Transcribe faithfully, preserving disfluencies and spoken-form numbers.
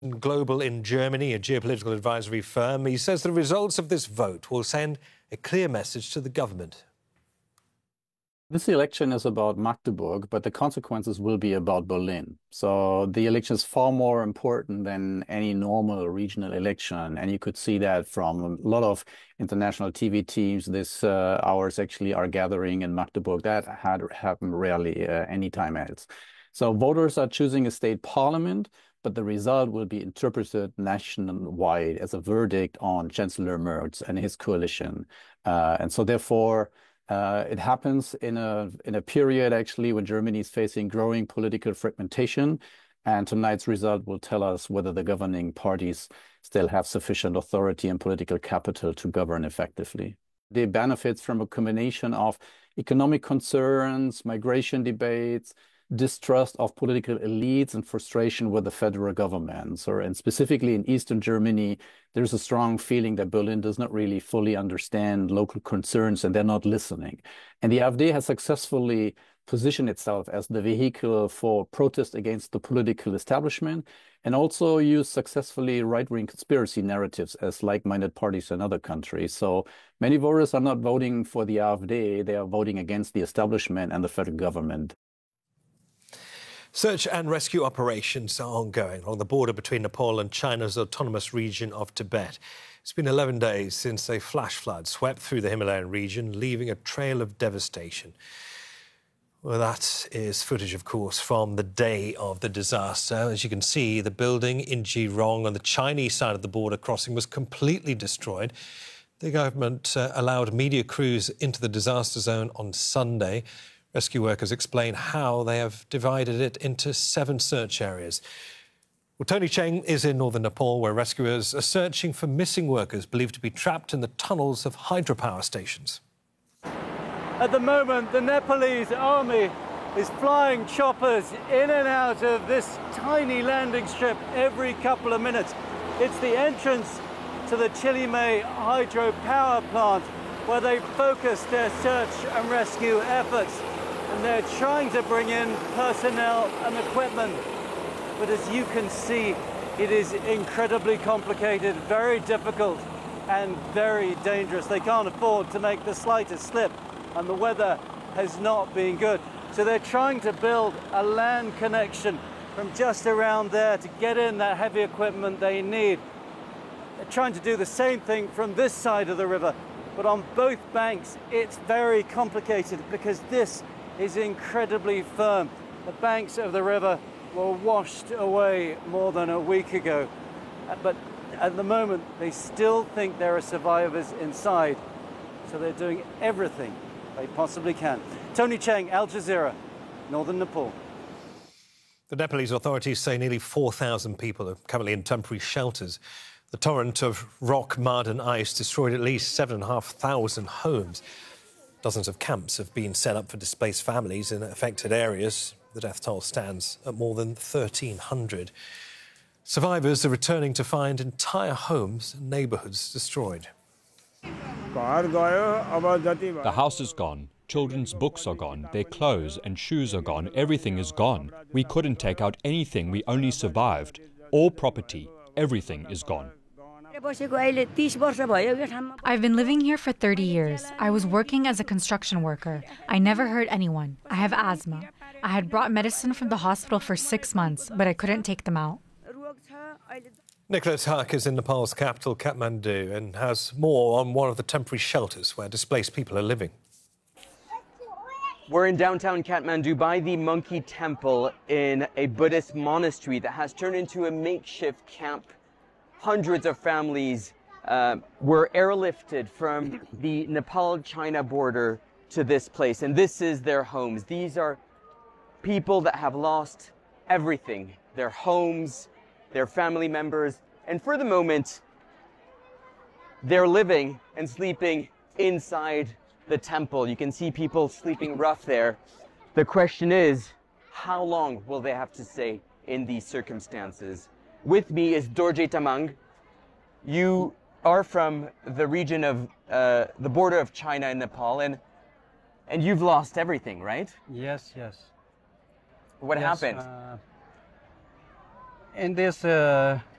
Global in Germany, a geopolitical advisory firm. He says the results of this vote will send a clear message to the government. This election is about Magdeburg, but the consequences will be about Berlin. So the election is far more important than any normal regional election. And you could see that from a lot of international T V teams this uh, hours actually are gathering in Magdeburg. That had happened rarely uh, anytime else. So voters are choosing a state parliament, but the result will be interpreted nationwide as a verdict on Chancellor Merz and his coalition. Uh, and so therefore, uh, it happens in a, in a period actually when Germany is facing growing political fragmentation. And tonight's result will tell us whether the governing parties still have sufficient authority and political capital to govern effectively. They benefit from a combination of economic concerns, migration debates, distrust of political elites, and frustration with the federal government. So, and specifically in Eastern Germany, there's a strong feeling that Berlin does not really fully understand local concerns and they're not listening. And the AfD has successfully positioned itself as the vehicle for protest against the political establishment and also used successfully right-wing conspiracy narratives as like-minded parties in other countries. So many voters are not voting for the AfD, they are voting against the establishment and the federal government. Search and rescue operations are ongoing along the border between Nepal and China's autonomous region of Tibet. It's been eleven days since a flash flood swept through the Himalayan region, leaving a trail of devastation. Well, that is footage, of course, from the day of the disaster. As you can see, the building in Jirong on the Chinese side of the border crossing was completely destroyed. The government uh, allowed media crews into the disaster zone on Sunday. Rescue workers explain how they have divided it into seven search areas. Well, Tony Cheng is in northern Nepal, where rescuers are searching for missing workers believed to be trapped in the tunnels of hydropower stations. At the moment, the Nepalese army is flying choppers in and out of this tiny landing strip every couple of minutes. It's the entrance to the Chilime hydropower plant, where they focus their search and rescue efforts. And they're trying to bring in personnel and equipment. But as you can see, it is incredibly complicated, very difficult, and very dangerous. They can't afford to make the slightest slip, and the weather has not been good. So they're trying to build a land connection from just around there to get in that heavy equipment they need. They're trying to do the same thing from this side of the river, but on both banks, it's very complicated because this is incredibly firm. The banks of the river were washed away more than a week ago. But at the moment, they still think there are survivors inside. So they're doing everything they possibly can. Tony Cheng, Al Jazeera, northern Nepal. The Nepalese authorities say nearly four thousand people are currently in temporary shelters. The torrent of rock, mud and ice destroyed at least seven thousand five hundred homes. Dozens of camps have been set up for displaced families in affected areas. The death toll stands at more than thirteen hundred. Survivors are returning to find entire homes and neighbourhoods destroyed. The house is gone. Children's books are gone. Their clothes and shoes are gone. Everything is gone. We couldn't take out anything. We only survived. All property, everything is gone. I've been living here for thirty years. I was working as a construction worker. I never hurt anyone. I have asthma. I had brought medicine from the hospital for six months, but I couldn't take them out. Nicholas Huck is in Nepal's capital, Kathmandu, and has more on one of the temporary shelters where displaced people are living. We're in downtown Kathmandu by the Monkey Temple in a Buddhist monastery that has turned into a makeshift camp. Hundreds of families uh, were airlifted from the Nepal-China border to this place, and this is their homes. These are people that have lost everything, their homes, their family members, and for the moment, they're living and sleeping inside the temple. You can see people sleeping rough there. The question is, how long will they have to stay in these circumstances? With me is Dorje Tamang. You are from the region of uh, the border of China and Nepal, and and you've lost everything, right? Yes, yes. What yes, happened? Uh, in this uh,